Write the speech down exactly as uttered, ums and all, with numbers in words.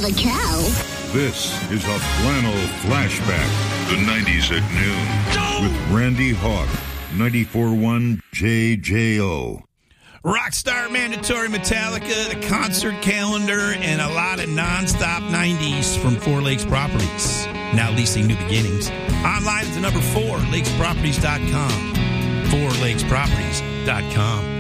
have a cow. This is a flannel flashback. The nineties at noon. With Randy Hawk. ninety-four point one J J O. Rockstar Mandatory Metallica, the concert calendar, and a lot of nonstop nineties from Four Lakes Properties. Now leasing new beginnings. Online at the number four, lakes properties dot com. four lakes properties dot com.